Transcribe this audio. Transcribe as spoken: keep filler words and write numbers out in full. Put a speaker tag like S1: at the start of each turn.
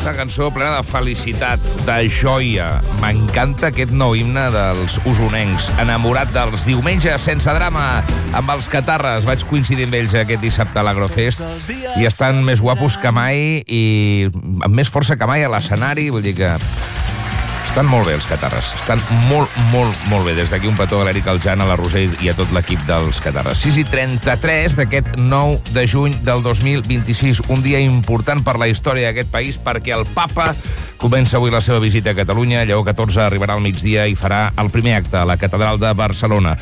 S1: Una cançó plena de felicitat, de joia. M'encanta aquest nou himne dels usonencs. Enamorat dels diumenges sense drama amb els Catarres. Vaig coincidir amb ells aquest dissabte a l'Agrofest i estan més guapos que mai i amb més força que mai a l'escenari. Vull dir que estan molt bé els Catarres. Estan molt, molt, molt bé. Des d'aquí un petó a l'Eric, al Jan, a la Roser i a tot l'equip dels Catarres. sis i trenta-tres d'aquest nou de juny del dos mil vint-i-sis. Un dia important per la història d'aquest país perquè el papa comença avui la seva visita a Catalunya. Lleó catorze arribarà al migdia i farà el primer acte a la Catedral de Barcelona.